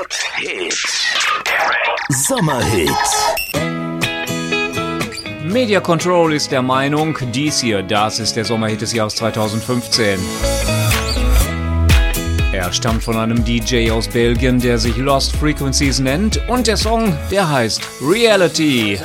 Top Hits. Sommerhits. Media Control ist der Meinung, dies hier, das ist der Sommerhit des Jahres 2015. Er stammt von einem DJ aus Belgien, der sich Lost Frequencies nennt, und der Song, der heißt Reality.